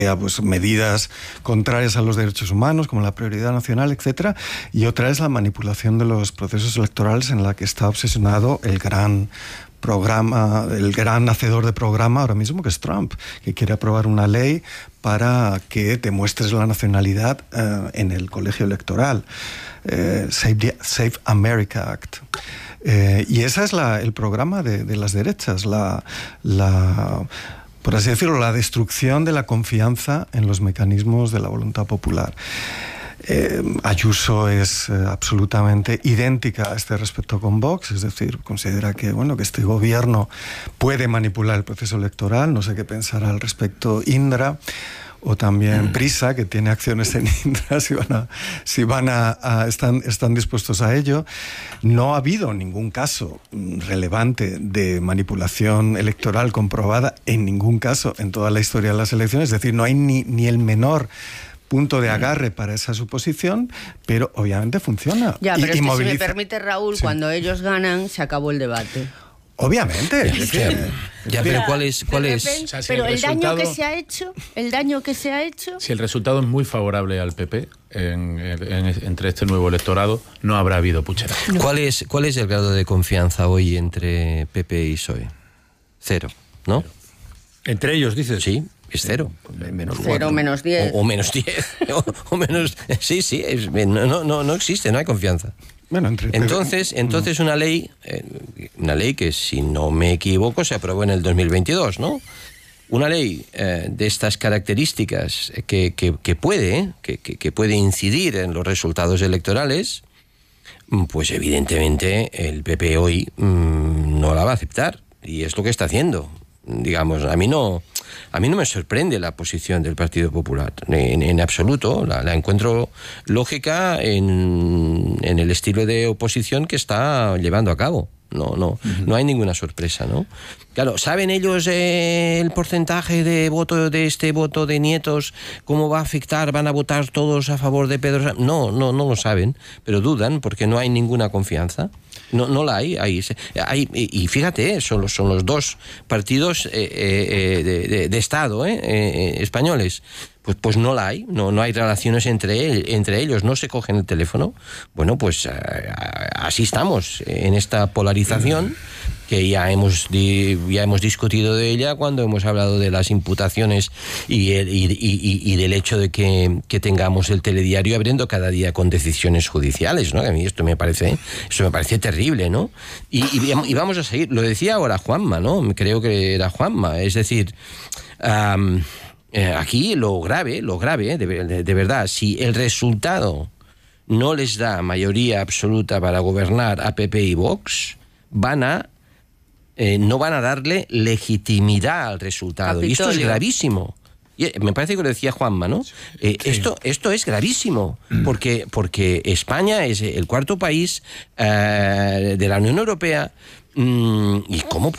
pues medidas contrarias a los derechos humanos, como la prioridad nacional, etcétera, y otra es la manipulación de los procesos electorales, en la que está obsesionado el gran hacedor de programa ahora mismo, que es Trump, que quiere aprobar una ley para que te muestres la nacionalidad en el colegio electoral. Save America Act. Y ese es el programa de las derechas, por así decirlo, la destrucción de la confianza en los mecanismos de la voluntad popular. Ayuso es absolutamente idéntica a este respecto con Vox, es decir, considera que este gobierno puede manipular el proceso electoral. No sé qué pensará al respecto Indra, o también Prisa, que tiene acciones en Indra, están dispuestos a ello. No ha habido ningún caso relevante de manipulación electoral comprobada en ningún caso en toda la historia de las elecciones, es decir, no hay ni el menor punto de agarre para esa suposición, pero obviamente funciona. Ya, pero si me permite, Raúl, sí, cuando ellos ganan, se acabó el debate. Obviamente. Pero ¿cuál es? O sea, si pero el daño que se ha hecho... Si el resultado es muy favorable al PP, entre este nuevo electorado, no habrá habido puchera. No. ¿Cuál es el grado de confianza hoy entre PP y PSOE? 0, ¿no? ¿Entre ellos, dices? Sí. Es 0. Menos 0, menos 10. O menos 10. o menos... Sí, no existe, no hay confianza. Bueno, entonces una ley que, si no me equivoco, se aprobó en el 2022, ¿no? Una ley de estas características que puede incidir en los resultados electorales, pues evidentemente el PP hoy no la va a aceptar, y es lo que está haciendo. Digamos, a mí no me sorprende la posición del Partido Popular en absoluto. La encuentro lógica en el estilo de oposición que está llevando a cabo. No hay ninguna sorpresa, ¿no? Claro, ¿saben ellos el porcentaje de voto de nietos? ¿Cómo va a afectar? ¿Van a votar todos a favor de Pedro Sánchez? No lo saben, pero dudan porque no hay ninguna confianza. No la hay. Y fíjate, son los dos partidos de Estado españoles. Pues no la hay, no hay relaciones entre ellos, no se cogen el teléfono. Bueno, pues así estamos, en esta polarización que ya hemos discutido de ella cuando hemos hablado de las imputaciones y del hecho de que tengamos el telediario abriendo cada día con decisiones judiciales, ¿no? A mí esto me parece terrible, ¿no? Y vamos a seguir. Lo decía ahora Juanma, ¿no? Creo que era Juanma. Es decir, aquí lo grave, de verdad, si el resultado no les da mayoría absoluta para gobernar a PP y Vox, no van a darle legitimidad al resultado. Capitolio. Y esto es gravísimo. Me parece que lo decía Juanma, ¿no? Sí. Esto es gravísimo, porque España es el cuarto país de la Unión Europea. ¿Y cómo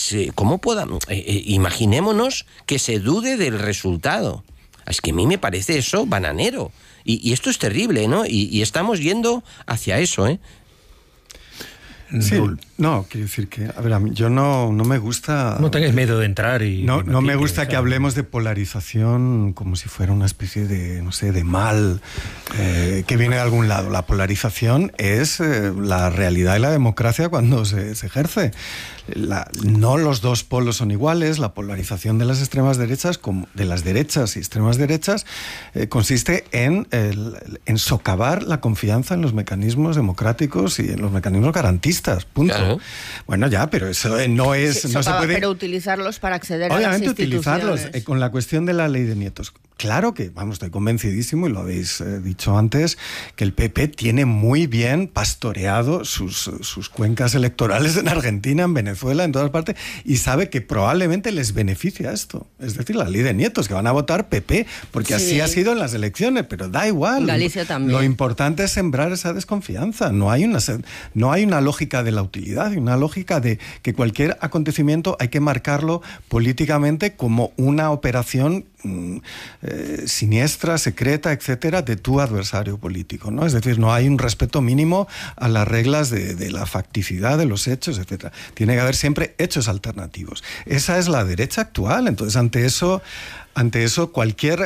imaginémonos que se dude del resultado? Es que a mí me parece eso bananero. Y esto es terrible, ¿no? Y estamos yendo hacia eso, ¿eh? Sí, no, quiero decir que, a ver, a mí, yo no me gusta... No tengáis miedo de entrar y... No me gusta que hablemos de polarización como si fuera una especie de, no sé, de mal que viene de algún lado. La polarización es la realidad de la democracia cuando se ejerce. No los dos polos son iguales. La polarización de las extremas derechas, de las derechas y extremas derechas, consiste en socavar la confianza en los mecanismos democráticos y en los mecanismos garantistas. Punto. Claro. Bueno, ya, pero eso no es... Sí, no se puede... Pero utilizarlos para acceder Obviamente a las instituciones. Utilizarlos. Con la cuestión de la ley de nietos. Claro que, estoy convencidísimo, y lo habéis dicho antes, que el PP tiene muy bien pastoreado sus cuencas electorales en Argentina, en Venezuela, en todas partes, y sabe que probablemente les beneficia esto. Es decir, la ley de nietos, que van a votar PP, porque así ha sido en las elecciones, pero da igual. Galicia también. Lo importante es sembrar esa desconfianza. No hay una lógica de la utilidad, hay una lógica de que cualquier acontecimiento hay que marcarlo políticamente como una operación siniestra, secreta, etcétera, de tu adversario político, ¿no? Es decir, no hay un respeto mínimo a las reglas de la facticidad de los hechos, etcétera. Tiene que haber siempre hechos alternativos. Esa es la derecha actual. Entonces, ante eso ante eso, cualquier